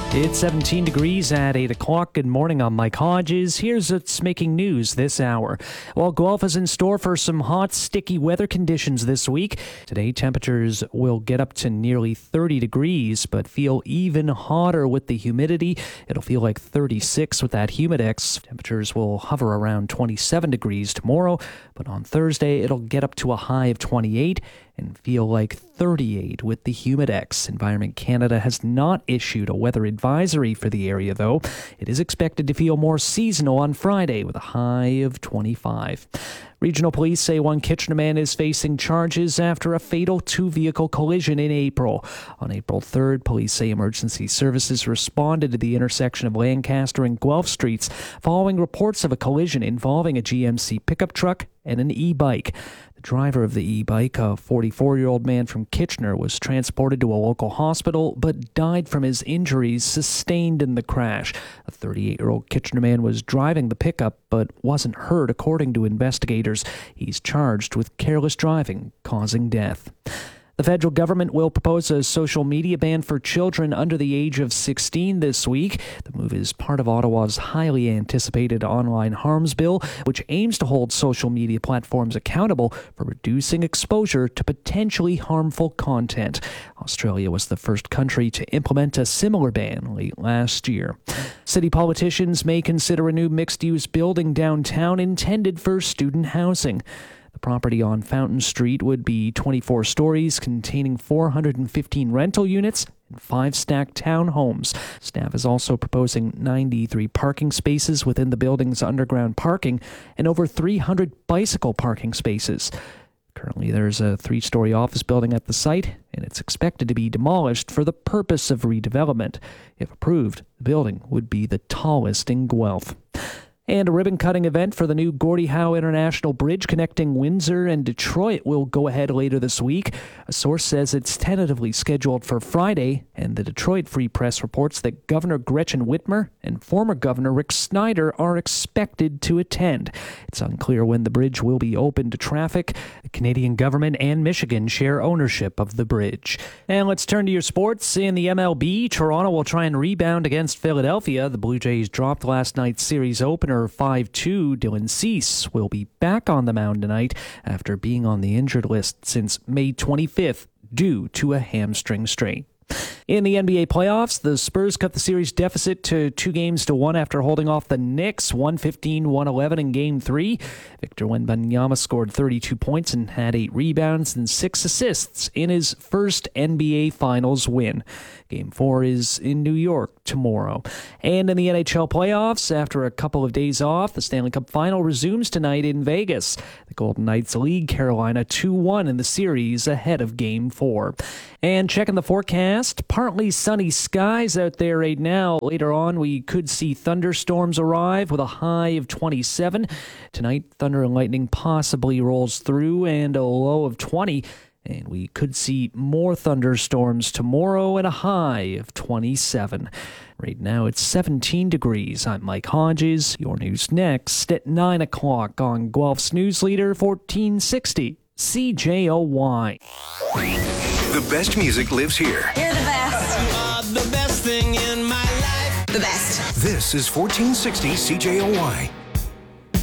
It's 17 degrees at 8 o'clock. Good morning, I'm Mike Hodges. Here's what's making news this hour. Well, Guelph is in store for some hot, sticky weather conditions this week. Today, temperatures will get up to nearly 30 degrees, but feel even hotter with the humidity. It'll feel like 36 with that humidex. Temperatures will hover around 27 degrees tomorrow, but on Thursday, it'll get up to a high of 28 and feel like 38 with the humidex. Environment Canada has not issued a weather advisory for the area, though. It is expected to feel more seasonal on Friday with a high of 25. Regional police say one Kitchener man is facing charges after a fatal two-vehicle collision in April. On April 3rd, police say emergency services responded to the intersection of Lancaster and Guelph Streets following reports of a collision involving a GMC pickup truck and an e-bike. The driver of the e-bike, a 44-year-old man from Kitchener, was transported to a local hospital but died from his injuries sustained in the crash. A 38-year-old Kitchener man was driving the pickup but wasn't hurt, according to investigators. He's charged with careless driving, causing death. The federal government will propose a social media ban for children under the age of 16 this week. The move is part of Ottawa's highly anticipated online harms bill, which aims to hold social media platforms accountable for reducing exposure to potentially harmful content. Australia was the first country to implement a similar ban late last year. City politicians may consider a new mixed-use building downtown intended for student housing. The property on Fountain Street would be 24 stories, containing 415 rental units and 5 stacked townhomes. Staff is also proposing 93 parking spaces within the building's underground parking and over 300 bicycle parking spaces. Currently, there's a 3-story office building at the site, and it's expected to be demolished for the purpose of redevelopment. If approved, the building would be the tallest in Guelph. And a ribbon-cutting event for the new Gordie Howe International Bridge connecting Windsor and Detroit will go ahead later this week. A source says it's tentatively scheduled for Friday, and the Detroit Free Press reports that Governor Gretchen Whitmer and former Governor Rick Snyder are expected to attend. It's unclear when the bridge will be open to traffic. The Canadian government and Michigan share ownership of the bridge. And let's turn to your sports. In the MLB, Toronto will try and rebound against Philadelphia. The Blue Jays dropped last night's series opener 5-2. Dylan Cease will be back on the mound tonight after being on the injured list since May 25th due to a hamstring strain. In the NBA playoffs, the Spurs cut the series deficit to 2-1 after holding off the Knicks 115-111 in Game 3. Victor Wembanyama scored 32 points and had 8 rebounds and 6 assists in his first NBA Finals win. Game 4 is in New York tomorrow. And in the NHL playoffs, after a couple of days off, the Stanley Cup Final resumes tonight in Vegas. The Golden Knights lead Carolina 2-1 in the series ahead of Game 4. And checking the forecast, partly sunny skies out there right now. Later on, we could see thunderstorms arrive with a high of 27. Tonight, thunder and lightning possibly rolls through and a low of 20. And we could see more thunderstorms tomorrow and a high of 27. Right now, it's 17 degrees. I'm Mike Hodges. Your news next at 9 o'clock on Guelph's News Leader 1460 CJOY. The best music lives here. You're the best. The best thing in my life. The best. This is 1460 CJOY.